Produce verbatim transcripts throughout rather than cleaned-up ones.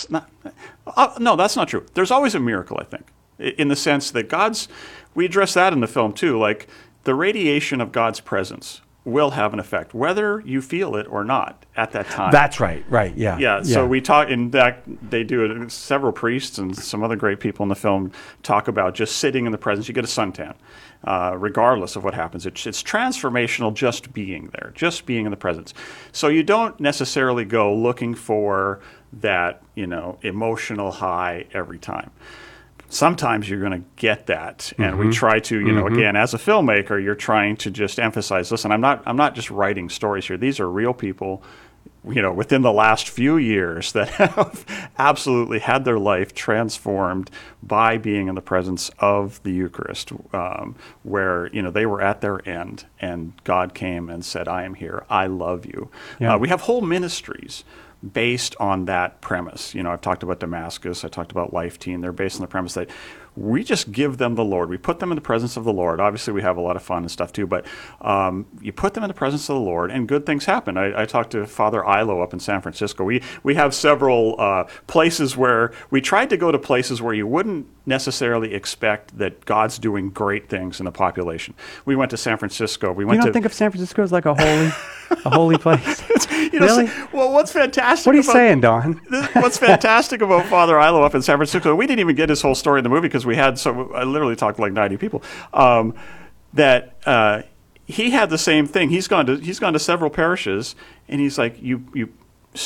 miracles. Not, uh, no, that's not true. There's always a miracle, I think, in the sense that God's, we address that in the film too, like the radiation of God's presence will have an effect, whether you feel it or not at that time. That's right, right, yeah. Yeah, so we talk, in fact, they do it, several priests and some other great people in the film talk about just sitting in the presence. You get a suntan, uh, regardless of what happens. It's, it's transformational just being there, just being in the presence. So you don't necessarily go looking for that, you know, emotional high every time. Sometimes you're going to get that, and mm-hmm. we try to, you know, mm-hmm. again, as a filmmaker, you're trying to just emphasize, listen, I'm not, I'm not just writing stories here. These are real people, you know, within the last few years that have absolutely had their life transformed by being in the presence of the Eucharist, um, where, you know, they were at their end, and God came and said, I am here, I love you. Yeah. Uh, we have whole ministries based on that premise. You know, I've talked about Damascus, I talked about Life Teen. They're based on the premise that we just give them the Lord. We put them in the presence of the Lord. Obviously, we have a lot of fun and stuff too, but um, you put them in the presence of the Lord, and good things happen. I, I talked to Father Ilo up in San Francisco. We we have several uh, places where we tried to go to places where you wouldn't necessarily expect that God's doing great things in the population. We went to San Francisco. We went you don't to think of San Francisco as like a holy, a holy place? You know, really? So, well, what's fantastic? What are you about, saying, Don? What's fantastic about Father Ilo up in San Francisco? We didn't even get his whole story in the movie because we had so I literally talked to like ninety people. Um, that uh, he had the same thing. He's gone to he's gone to several parishes, and he's like, you you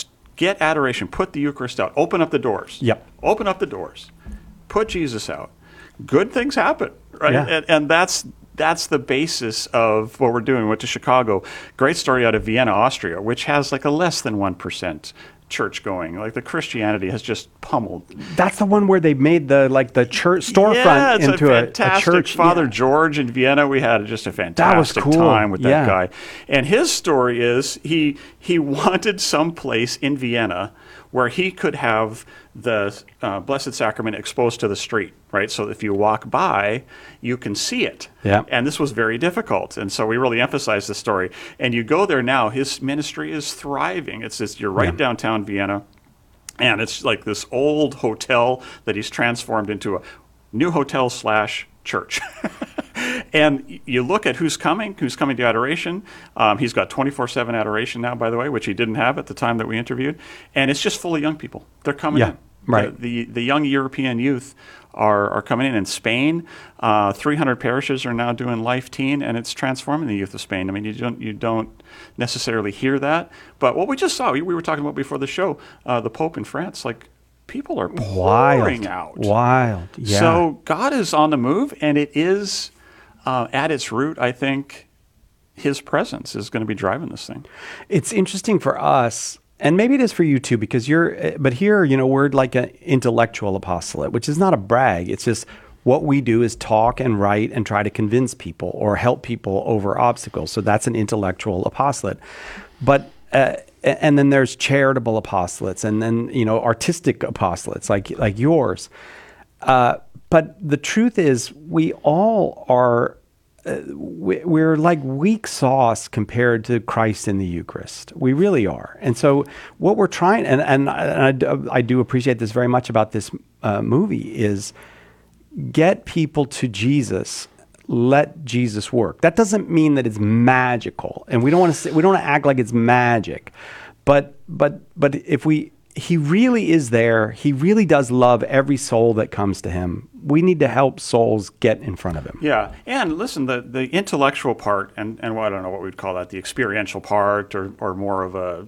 get adoration, put the Eucharist out, open up the doors. Yep. Open up the doors, put Jesus out. Good things happen, right? Yeah. And, and that's. That's the basis of what we're doing. We went to Chicago. Great story out of Vienna, Austria, which has like a less than one percent church going. Like the Christianity has just pummeled. That's the one where they made the like the church storefront yeah, it's into a, a, fantastic a church. Father yeah. George in Vienna, we had just a fantastic cool. time with that yeah. guy. And his story is he he wanted some place in Vienna where he could have the uh, Blessed Sacrament exposed to the street, right? So if you walk by, you can see it. Yeah. And this was very difficult. And so we really emphasized the story. And you go there now, his ministry is thriving. It's just, you're right yeah. downtown Vienna. And it's like this old hotel that he's transformed into a new hotel slash church. And you look at who's coming, who's coming to adoration. Um, he's got twenty-four seven adoration now, by the way, which he didn't have at the time that we interviewed. And it's just full of young people. They're coming yeah, in. Right. The, the the young European youth are are coming in. In Spain, uh, three hundred parishes are now doing Life Teen, and it's transforming the youth of Spain. I mean, you don't you don't necessarily hear that, but what we just saw, we, we were talking about before the show, uh, the Pope in France, like people are pouring Wild. out. Wild. Yeah. So God is on the move, and it is uh, at its root, I think, His presence is going to be driving this thing. It's interesting for us. And maybe it is for you too, because you're, but here, you know, we're like an intellectual apostolate, which is not a brag. It's just what we do is talk and write and try to convince people or help people over obstacles. So that's an intellectual apostolate. But, uh, and then there's charitable apostolates, and then, you know, artistic apostolates like, like yours. Uh, but the truth is we all are, Uh, we're like weak sauce compared to Christ in the Eucharist. We really are. And so what we're trying, and, and, and I, I do appreciate this very much about this uh, movie, is get people to Jesus, let Jesus work. That doesn't mean that it's magical, and we don't want to say, we don't want to act like it's magic. But but but if we He really is there. He really does love every soul that comes to him. We need to help souls get in front of him. Yeah. And listen, the, the intellectual part, and, and well, I don't know what we'd call that, the experiential part or, or more of a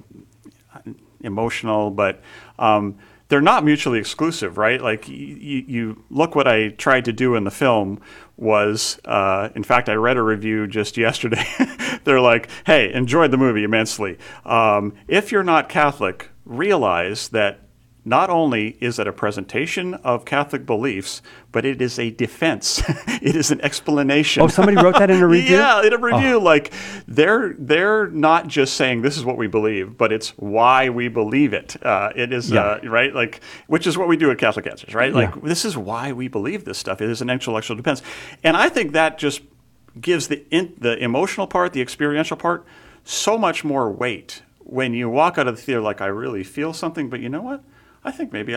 emotional, but um, they're not mutually exclusive, right? Like you, you look what I tried to do in the film was, uh, in fact, I read a review just yesterday. They're like, hey, enjoyed the movie immensely. Um, if you're not Catholic, realize that not only is it a presentation of Catholic beliefs, but it is a defense. It is an explanation. Oh, somebody wrote that in a review? Yeah, in a review. Oh. Like they're they're not just saying this is what we believe, but it's why we believe it. Uh, it is yeah. uh, right, like which is what we do at Catholic Answers, right? Like yeah. this is why we believe this stuff. It is an intellectual defense, and I think that just gives the in, the emotional part, the experiential part, so much more weight when you walk out of the theater. Like I really feel something, but you know what? I think maybe